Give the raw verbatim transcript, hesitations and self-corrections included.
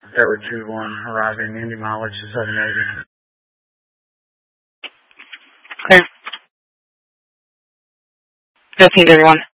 Tower two one, arriving, Indy mileage is seven eighty. Clear. fifteen thirty-one.